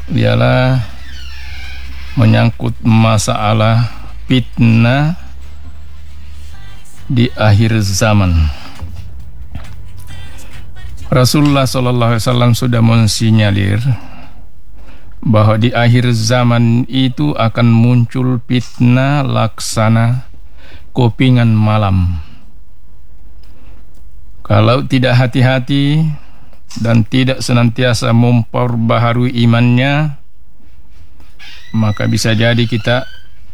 ialah menyangkut masalah fitnah di akhir zaman. Rasulullah SAW sudah mensinyalir bahwa di akhir zaman itu akan muncul fitnah laksana kopingan malam. Kalau tidak hati-hati dan tidak senantiasa memperbaharui imannya, maka bisa jadi kita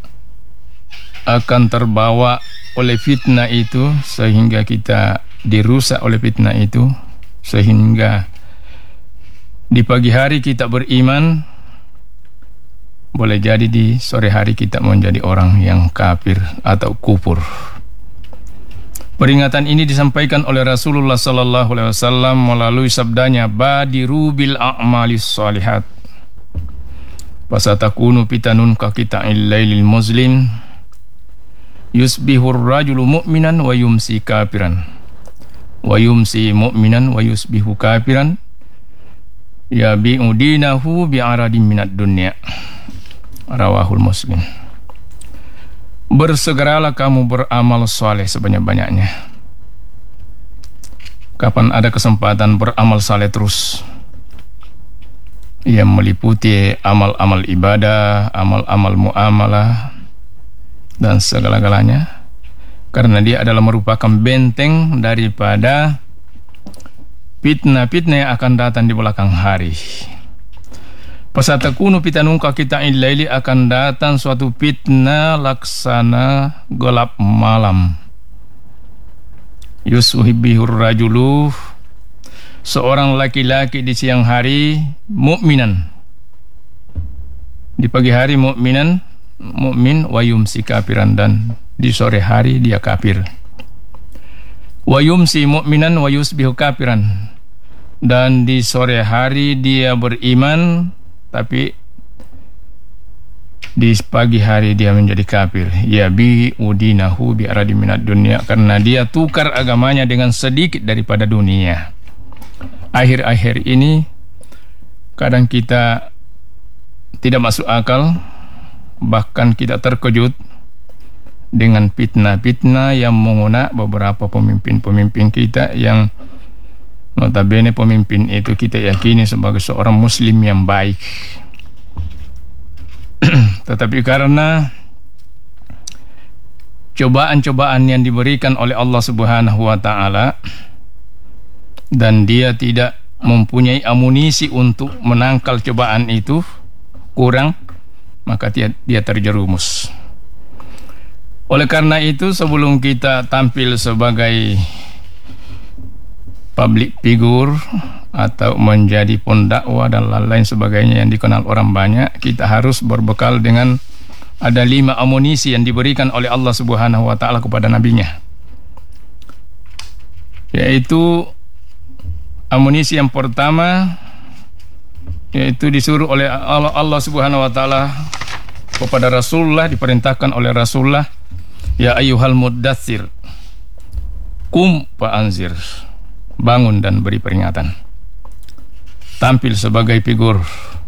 akan terbawa oleh fitnah itu, sehingga kita dirusak oleh fitnah itu, sehingga di pagi hari kita beriman, boleh jadi di sore hari kita menjadi orang yang kafir atau kufur. Peringatan ini disampaikan oleh Rasulullah SAW melalui sabdanya, "Badiru bil a'malis shalihat, fasatakunu fitanun ka qita'il lailil muslim, yusbihur rajulu mu'minan wa yumsi kafiran, wa yumsi mu'minan wa yusbihu kafiran, yabi'u dinahu bi'aradin minad dunya." Rawahul Muslim. Bersegeralah kamu beramal saleh sebanyak-banyaknya. Kapan ada kesempatan beramal saleh terus, yang meliputi amal-amal ibadah, amal-amal muamalah, dan segala-galanya, karena dia adalah merupakan benteng daripada fitnah-fitnah yang akan datang di belakang hari. Fasatakunu fitanun ka qita'il laili, akan datang suatu fitnah laksana gelap malam. Yusuhibihur rajulu, seorang laki-laki di siang hari mukminan, di pagi hari mukmin, wa yumsi kafiran, dan di sore hari dia kafir. Wa yumsi mu'minan wa yusbihu kafiran, dan di sore hari dia beriman, tapi di pagi hari dia menjadi kafir. Ya bi udinahu bi aradi minad dunya, karena dia tukar agamanya dengan sedikit daripada dunia. Akhir-akhir ini kadang kita tidak masuk akal, bahkan kita terkejut dengan fitnah-fitnah yang mengena beberapa pemimpin-pemimpin kita, yang notabene pemimpin itu kita yakini sebagai seorang muslim yang baik. Tetapi karena cobaan-cobaan yang diberikan oleh Allah Subhanahu wa taala, dan dia tidak mempunyai amunisi untuk menangkal cobaan itu, kurang, maka dia terjerumus. Oleh karena itu, sebelum kita tampil sebagai public figure atau menjadi pendakwah dan lain-lain sebagainya yang dikenal orang banyak, kita harus berbekal dengan ada 5 amunisi yang diberikan oleh Allah Subhanahu wa taala kepada nabinya. Yaitu amunisi yang pertama, yaitu disuruh oleh Allah Subhanahu wa taala kepada Rasulullah, diperintahkan oleh Rasulullah, ya ayyuhal muddatsir qum fa'anzir, bangun dan beri peringatan. Tampil sebagai figur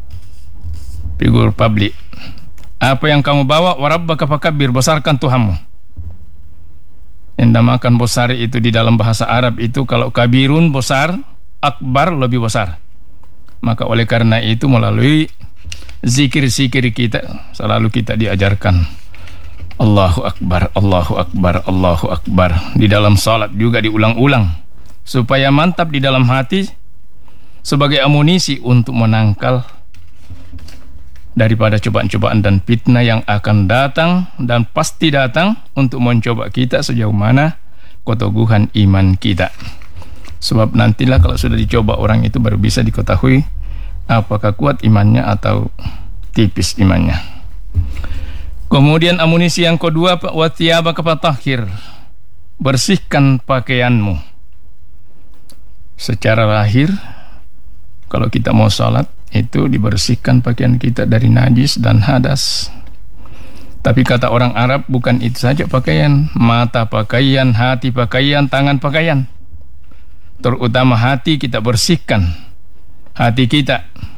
publik. Apa yang kamu bawa, warabbaka fakabbir, besarkan Tuhanmu. Yang namakan besar itu di dalam bahasa Arab itu, kalau kabirun besar, akbar lebih besar. Maka oleh karena itu melalui zikir-zikir kita selalu kita diajarkan Allahu Akbar, Allahu Akbar, Allahu Akbar. Di dalam salat juga diulang-ulang supaya mantap di dalam hati, sebagai amunisi untuk menangkal daripada cobaan-cobaan dan fitnah yang akan datang dan pasti datang untuk mencoba kita sejauh mana keteguhan iman kita. Sebab nantilah kalau sudah dicoba orang itu baru bisa diketahui apakah kuat imannya atau tipis imannya. Kemudian amunisi yang kedua, wa thiyabaka fatahhir, bersihkan pakaianmu. Secara lahir, kalau kita mau salat itu dibersihkan pakaian kita dari najis dan hadas. Tapi kata orang Arab, bukan itu saja pakaian, mata pakaian, hati pakaian, tangan pakaian. Terutama hati kita bersihkan, hati kita